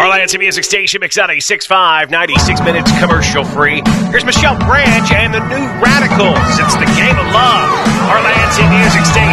Lansing Music Station, Mix 96.5, 96 minutes commercial free. Here's Michelle Branch and the New Radicals. It's the Game of Love. Our Lansing Music Station.